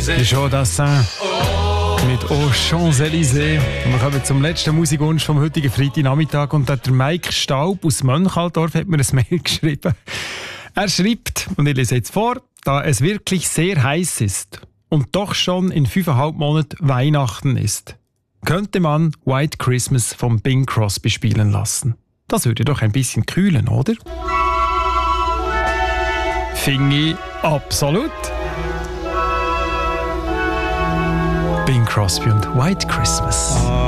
Jean Dassin mit «Aux Champs-Élysées». Wir kommen zum letzten Musikwunsch vom heutigen Freitagnachmittag und der Mike Staub aus Mönchalldorf hat mir ein Mail geschrieben. Er schreibt, und ich lese jetzt vor, da es wirklich sehr heiß ist und doch schon in 5,5 Monaten Weihnachten ist, könnte man White Christmas von Bing Crosby spielen lassen. Das würde doch ein bisschen kühlen, oder? Finde ich absolut. Bing Crosby und White Christmas.